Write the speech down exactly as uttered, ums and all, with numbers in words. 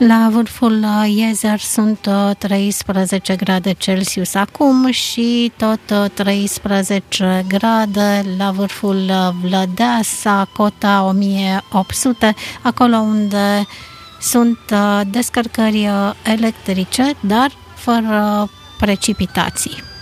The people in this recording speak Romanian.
La vârful Iezer sunt treisprezece grade Celsius acum și tot treisprezece grade la vârful Vlădeasa, cota o mie opt sute, acolo unde sunt descărcări electrice, dar fără precipitații.